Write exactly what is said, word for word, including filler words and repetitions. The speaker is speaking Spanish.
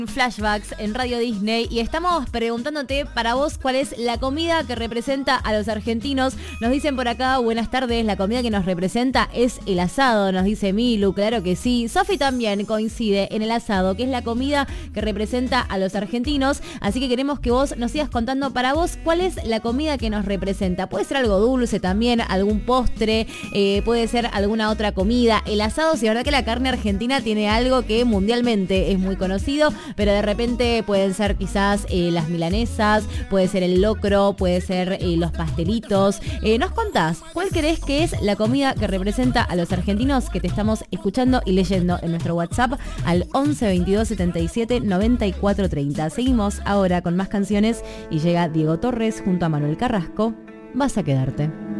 Flashbacks en Radio Disney y estamos preguntándote para vos cuál es la comida que representa a los argentinos. Nos dicen por acá, buenas tardes, la comida que nos representa es el asado, nos dice Milu, claro que sí. Sofi también coincide en el asado, que es la comida que representa a los argentinos, así que queremos que vos nos sigas contando para vos cuál es la comida que nos representa. Puede ser algo dulce también, algún postre, eh, puede ser alguna otra comida. El asado, sí, la verdad que la carne argentina tiene algo que mundialmente es muy conocido, pero de repente pueden ser quizás eh, las milanesas, puede ser el locro, puede ser eh, los pastelitos. Eh, nos contás, ¿cuál crees que es la comida que representa a los argentinos que te estamos escuchando y leyendo en nuestro WhatsApp al once veintidós setenta y siete noventa y cuatro treinta? Seguimos ahora con más canciones y llega Diego Torres junto a Manuel Carrasco. Vas a quedarte.